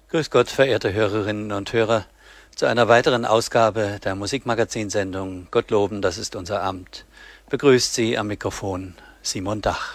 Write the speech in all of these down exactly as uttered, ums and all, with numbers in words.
Grüß Gott, verehrte Hörerinnen und Hörer, zu einer weiteren Ausgabe der Musikmagazinsendung Gott loben, das ist unser Amt. Begrüßt Sie am Mikrofon Simon Dach.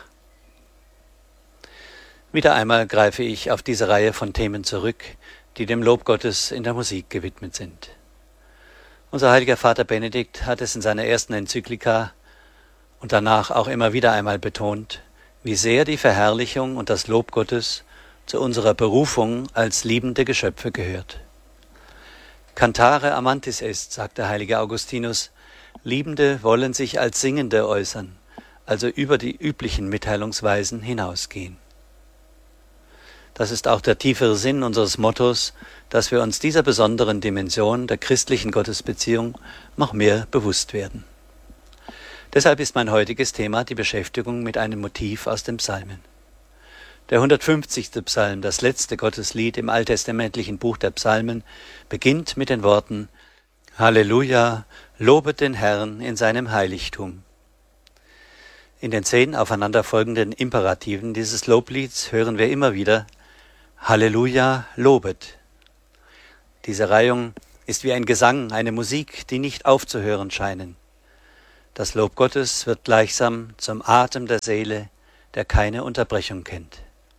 Wieder einmal greife ich auf diese Reihe von Themen zurück, die dem Lob Gottes in der Musik gewidmet sind. Unser heiliger Vater Benedikt hat es in seiner ersten Enzyklika und danach auch immer wieder einmal betont, wie sehr die Verherrlichung und das Lob Gottes zu unserer Berufung als liebende Geschöpfe gehört. Cantare amantis est, sagt der heilige Augustinus, Liebende wollen sich als Singende äußern, also über die üblichen Mitteilungsweisen hinausgehen. Das ist auch der tiefere Sinn unseres Mottos, dass wir uns dieser besonderen Dimension der christlichen Gottesbeziehung noch mehr bewusst werden. Deshalb ist mein heutiges Thema die Beschäftigung mit einem Motiv aus den Psalmen. Der hundertfünfzigste Psalm, das letzte Gotteslied im alttestamentlichen Buch der Psalmen, beginnt mit den Worten: Halleluja, lobet den Herrn in seinem Heiligtum. In den zehn aufeinanderfolgenden Imperativen dieses Loblieds hören wir immer wieder: Halleluja, lobet. Diese Reihung ist wie ein Gesang, eine Musik, die nicht aufzuhören scheinen. Das Lob Gottes wird gleichsam zum Atem der Seele, der keine Unterbrechung kennt.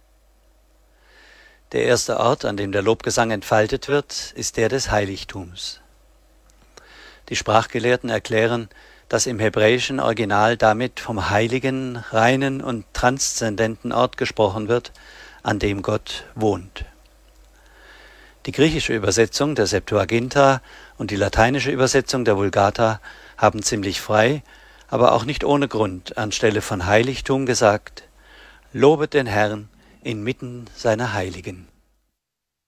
Der erste Ort, an dem der Lobgesang entfaltet wird, ist der des Heiligtums. Die Sprachgelehrten erklären, dass im hebräischen Original damit vom heiligen, reinen und transzendenten Ort gesprochen wird, an dem Gott wohnt. Die griechische Übersetzung der Septuaginta und die lateinische Übersetzung der Vulgata haben ziemlich frei, aber auch nicht ohne Grund anstelle von Heiligtum gesagt: Lobet den Herrn inmitten seiner Heiligen.